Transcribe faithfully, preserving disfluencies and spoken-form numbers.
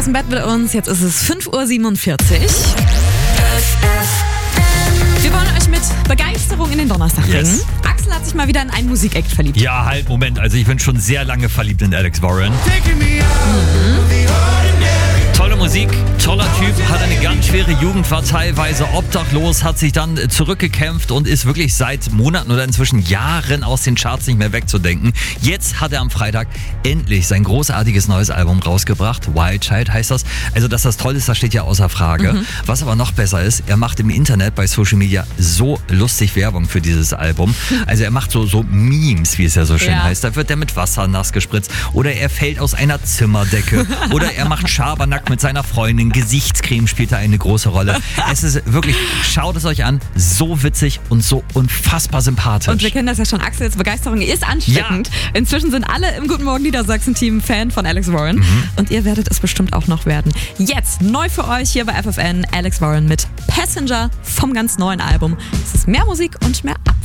dem Bett mit uns. Jetzt ist es fünf Uhr siebenundvierzig. Wir wollen euch mit Begeisterung in den Donnerstag bringen. Yes. Axel hat sich mal wieder in einen Musikakt verliebt. Ja, halt, Moment. Also ich bin schon sehr lange verliebt in Alex Warren. Tolle Musik, toller Typ, hat eine ganz schwere Jugend, war teilweise obdachlos, hat sich dann zurückgekämpft und ist wirklich seit Monaten oder inzwischen Jahren aus den Charts nicht mehr wegzudenken. Jetzt hat er am Freitag endlich sein großartiges neues Album rausgebracht. Wild Child heißt das. Also, dass das toll ist, das steht ja außer Frage. Mhm. Was aber noch besser ist, er macht im Internet bei Social Media so lustig Werbung für dieses Album. Also er macht so, so Memes, wie es ja so schön ja. heißt. Da wird er mit Wasser nass gespritzt oder er fällt aus einer Zimmerdecke oder er macht Schabernack mit seiner Freundin. Gesichtscreme spielt da eine große Rolle. Es ist wirklich, schaut es euch an, so witzig und so unfassbar sympathisch. Und wir kennen das ja schon, Axels Begeisterung ist ansteckend. Ja. Inzwischen sind alle im Guten Morgen Niedersachsen-Team Fan von Alex Warren. Mhm. Und ihr werdet es bestimmt auch noch werden. Jetzt neu für euch hier bei F F N, Alex Warren mit Passenger vom ganz neuen Album. Es ist mehr Musik und mehr